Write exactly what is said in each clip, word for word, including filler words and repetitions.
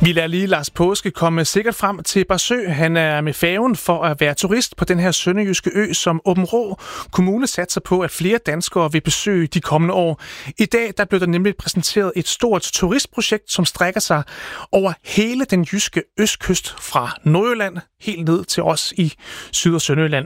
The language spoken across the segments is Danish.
Vi lader lige Lars Påske komme sikkert frem til Barsø. Han er med færgen for at være turist på den her sønderjyske ø, som Aabenraa Kommune satser på, at flere danskere vil besøge de kommende år. I dag der blev der nemlig præsenteret et stort turistprojekt, som strækker sig over hele den jyske østkyst fra Nordjylland helt ned til os i Syd- og Sønderjylland.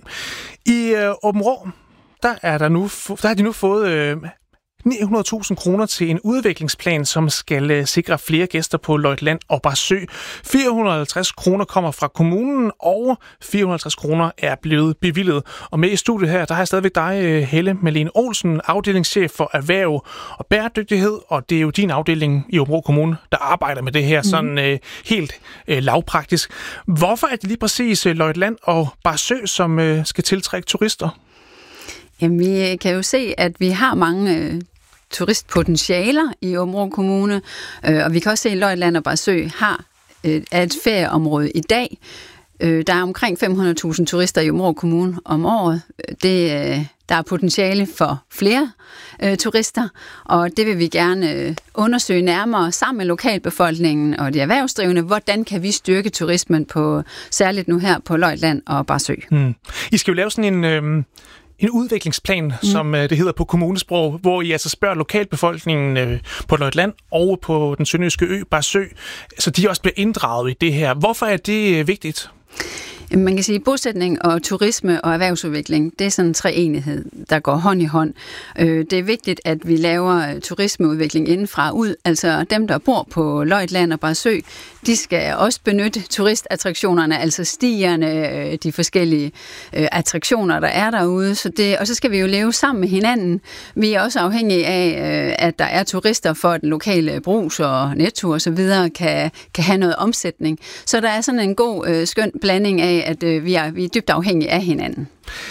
I øh, Aabenraa, der, er der, nu, der har de nu fået Øh, ni hundrede tusind kroner til en udviklingsplan, som skal uh, sikre flere gæster på Løjtland og Barsø. fire hundrede og halvtreds kroner kommer fra kommunen, og fire hundrede og halvtreds kroner er blevet bevilget. Og med i studiet her, der har jeg stadigvæk dig, Helle Malene Olsen, afdelingschef for erhverv og bæredygtighed, og det er jo din afdeling i Aabenraa Kommune, der arbejder med det her mm. sådan uh, helt uh, lavpraktisk. Hvorfor er det lige præcis uh, Løjtland og Barsø, som uh, skal tiltrække turister? Jamen, vi kan jo se, at vi har mange øh, turistpotentialer i Aabenraa Kommune, øh, og vi kan også se, at Løjtland og Barsø har øh, et ferieområde i dag. Øh, der er omkring fem hundrede tusind turister i Aabenraa Kommune om året. Det, øh, der er potentiale for flere øh, turister, og det vil vi gerne øh, undersøge nærmere sammen med lokalbefolkningen og de erhvervsdrivende. Hvordan kan vi styrke turismen på, særligt nu her på Løjtland og Barsø? Hmm. I skal jo lave sådan en Øh... En udviklingsplan, mm. som det hedder på kommunesprog, hvor I altså spørger lokalbefolkningen øh, på Løjtland og på den sønderjyske ø, Barsø, så de også bliver inddraget i det her. Hvorfor er det øh, vigtigt? Man kan sige, at bosætning og turisme og erhvervsudvikling, det er sådan en treenighed, der går hånd i hånd. Det er vigtigt, at vi laver turismeudvikling indenfra ud. Altså dem, der bor på Løjtland og Barsø, de skal også benytte turistattraktionerne, altså stierne, de forskellige attraktioner, der er derude. Så det, og så skal vi jo leve sammen med hinanden. Vi er også afhængige af, at der er turister for, at den lokale Brugsen og Netto og så videre kan, kan have noget omsætning. Så der er sådan en god, skøn blanding af, at øh, vi, er, vi er dybt afhængige af hinanden.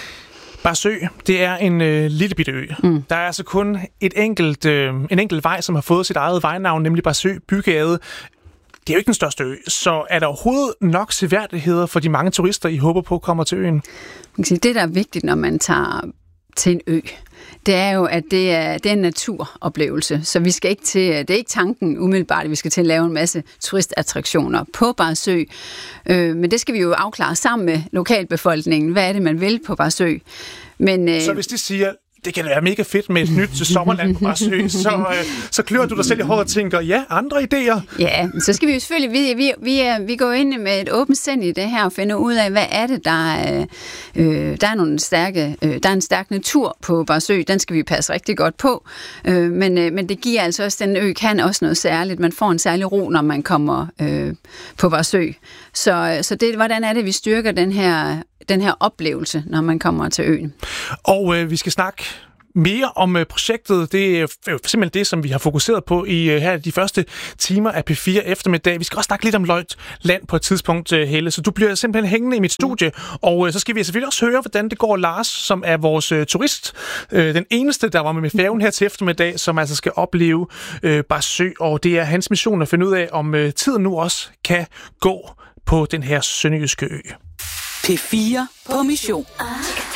Barsø, det er en øh, lille bitte ø. Mm. Der er altså kun et enkelt, øh, en enkelt vej, som har fået sit eget vejnavn, nemlig Barsø Bygade. Det er jo ikke den største ø, så er der overhovedet nok seværdigheder for de mange turister, I håber på kommer til øen? Man kan sige, det, der er vigtigt, når man tager til en ø, det er jo, at det er, det er en naturoplevelse. Så vi skal ikke til, det er ikke tanken umiddelbart, at vi skal til at lave en masse turistattraktioner på Barsø. Øh, men det skal vi jo afklare sammen med lokalbefolkningen. Hvad er det, man vil på Barsø? Men, øh, så hvis de siger, det kan være mega fedt med et nyt sommerland på Barsø, så, øh, så klør du dig selv i håret og tænker, ja, andre idéer. Ja, så skal vi jo selvfølgelig, vi, vi, vi, vi går ind med et åbent sind i det her og finder ud af, hvad er det, der er, øh, der er nogle stærke, øh, der er en stærk natur på Barsø, den skal vi passe rigtig godt på, øh, men, øh, men det giver altså også, den ø kan også noget særligt, man får en særlig ro, når man kommer øh, på Barsø. Så, så det, hvordan er det, vi styrker den her den her oplevelse, når man kommer til øen. Og øh, vi skal snakke mere om øh, projektet. Det er simpelthen det, som vi har fokuseret på i øh, her de første timer af P fire eftermiddag. Vi skal også snakke lidt om Løjtland på et tidspunkt, øh, Helle, så du bliver simpelthen hængende i mit studie. Og øh, så skal vi selvfølgelig også høre, hvordan det går Lars, som er vores øh, turist. Øh, den eneste, der var med med færgen her til eftermiddag, som altså skal opleve øh, Barsø. Og det er hans mission at finde ud af, om øh, tiden nu også kan gå på den her sønderjyske ø. P fire på mission.